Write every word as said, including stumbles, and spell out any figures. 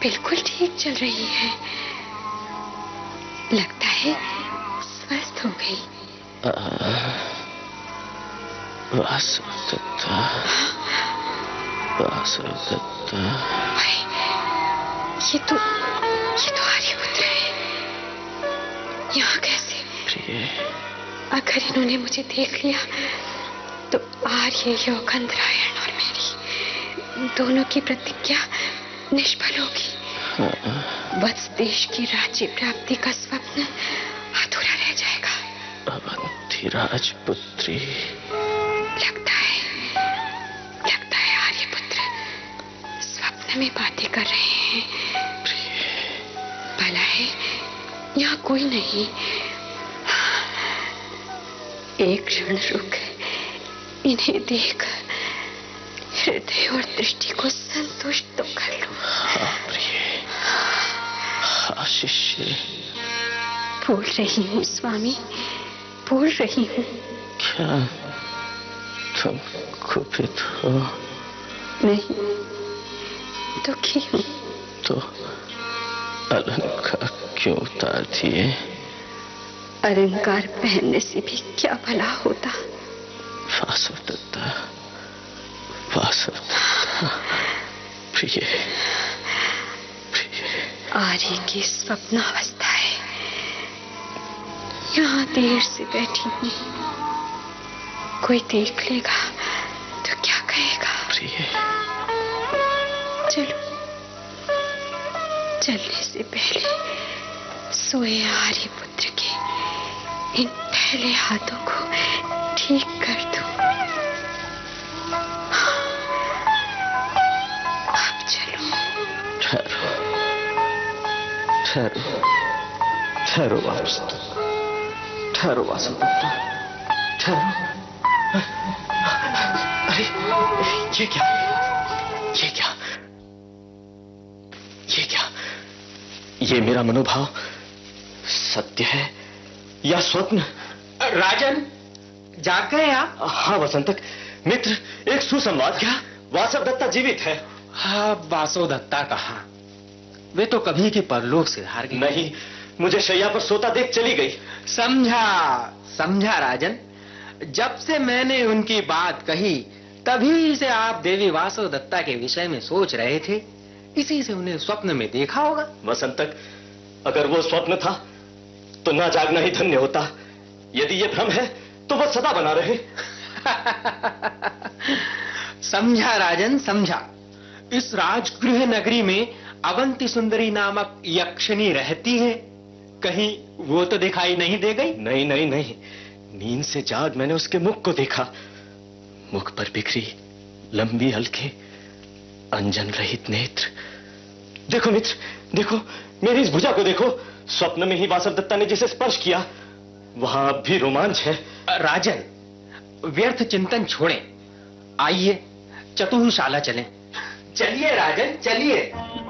बिल्कुल ठीक चल रही है। लगता है स्वस्थ हो गई। वासुदत्ता, वासुदत्ता। ये तो ये तो आर्यपुत्र है। यहाँ कैसे? प्रिय, अगर इन्होंने मुझे देख लिया तो आर्य योगेंद्रायण और मेरी दोनों की प्रतिज्ञा निष्फल होगी। वत्स देश की राज्य प्राप्ति का स्वप्न अधूरा रह जाएगा। अवंती राजपुत्री। लगता है लगता है आर्यपुत्र स्वप्न में बातें कर रहे हैं। भला है यहाँ कोई नहीं। एक क्षण रुक इन्हें देख हृदय और दृष्टि को संतुष्ट तो कर लूं। हाँ प्रिय, हाँ शिष्य। बोल रही हूँ स्वामी, बोल रही हूँ। क्या तुम कुपित हो? नहीं, दुखी हूँ। तो अलंकार क्यों उतार दिए? अलंकार पहनने से भी क्या भला होता। वासुदत्ता, वासुदत्ता। प्रिय, प्रिय। आर्य की स्वप्नावस्था है। यहाँ देर से बैठी हूँ, कोई देख लेगा तो क्या कहेगा। प्रिय, चलो, चलने से पहले सोए आर्यपुत्र के इन पहले हाथों को ठीक कर दो। अब चलो। ठहरो, ठहरो, ठहरो वासुदत्ता, ठहरो वासुदत्ता, ठहरो। अरे ये क्या, ये क्या, ये क्या? ये मेरा मनोभाव सत्य है या स्वप्न? राजन, जाग गए आप? हाँ वसंतक मित्र, एक सुसंवाद। क्या वासुदत्ता जीवित है? हाँ, वासुदत्ता कहाँ, वे तो कभी के परलोक से हार गई। नहीं, मुझे शैया पर सोता देख चली गई। समझा, समझा राजन। जब से मैंने उनकी बात कही तभी से आप देवी वासुदत्ता के विषय में सोच रहे थे। इसी से उन्हें स्वप्न में देखा होगा। वसंतक, अगर वो स्वप्न था तो ना जागना ही धन्य होता। यदि ये भ्रम है तो वो सदा बना रहे। समझा राजन, समझा। इस राजगृह नगरी में अवंती सुंदरी नामक यक्षिणी रहती है। कहीं वो तो दिखाई नहीं दे गई? नहीं नहीं नहीं, नींद से जाग मैंने उसके मुख को देखा। मुख पर बिखरी लंबी हल्के अंजन रहित नेत्र। देखो मित्र, देखो मेरी इस भुजा को देखो। स्वप्न में ही वासुदत्ता ने जिसे स्पर्श किया वहां अब भी रोमांच है। राजन, व्यर्थ चिंतन छोड़ें, आइए चतुर्शाला चलें। चलिए राजन, चलिए।